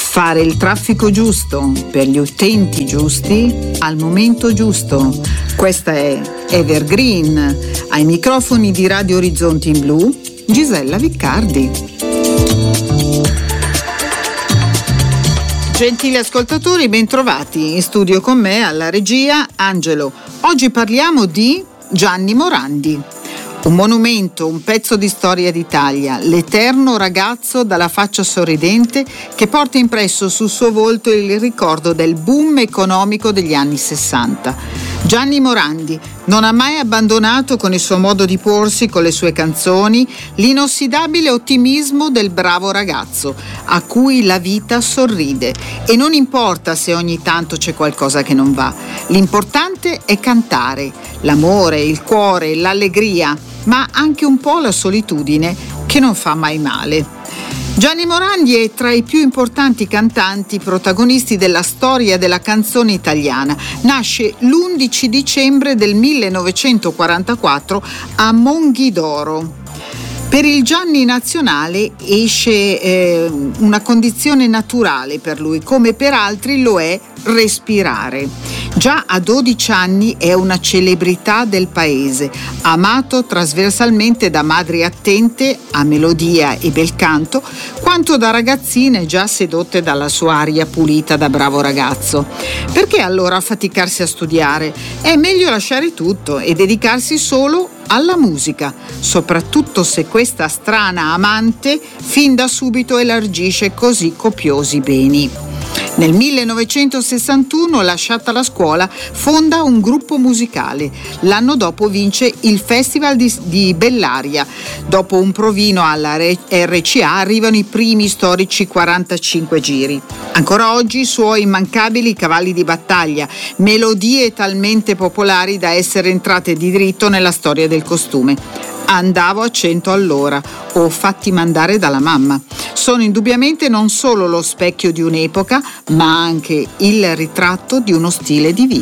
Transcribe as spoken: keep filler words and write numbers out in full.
Fare il traffico giusto per gli utenti giusti al momento giusto. Questa è Evergreen. Ai microfoni di Radio Orizzonti in Blu, Gisella Viccardi. Gentili ascoltatori, bentrovati. In studio con me alla regia Angelo. Oggi parliamo di Gianni Morandi. Un monumento, un pezzo di storia d'Italia, l'eterno ragazzo dalla faccia sorridente che porta impresso sul suo volto il ricordo del boom economico degli anni sessanta. Gianni Morandi non ha mai abbandonato con il suo modo di porsi, con le sue canzoni, l'inossidabile ottimismo del bravo ragazzo a cui la vita sorride e non importa se ogni tanto c'è qualcosa che non va. L'importante è cantare, l'amore, il cuore, l'allegria, ma anche un po' la solitudine che non fa mai male. Gianni Morandi è tra i più importanti cantanti protagonisti della storia della canzone italiana. Nasce l'undici dicembre del millenovecentoquarantaquattro a Monghidoro. Per il Gianni nazionale esce eh, una condizione naturale per lui, come per altri lo è respirare. Già a dodici anni è una celebrità del paese, amato trasversalmente da madri attente a melodia e bel canto, quanto da ragazzine già sedotte dalla sua aria pulita da bravo ragazzo. Perché allora affaticarsi a studiare? È meglio lasciare tutto e dedicarsi solo alla musica, soprattutto se questa strana amante fin da subito elargisce così copiosi beni. Nel millenovecentosessantuno, lasciata la scuola, fonda un gruppo musicale. L'anno dopo vince il Festival di, di Bellaria. Dopo un provino alla R C A arrivano i primi storici quarantacinque giri. Ancora oggi i suoi immancabili cavalli di battaglia, melodie talmente popolari da essere entrate di diritto nella storia del costume. Andavo a cento all'ora o fatti mandare dalla mamma. Sono indubbiamente non solo lo specchio di un'epoca, ma anche il ritratto di uno stile di vita.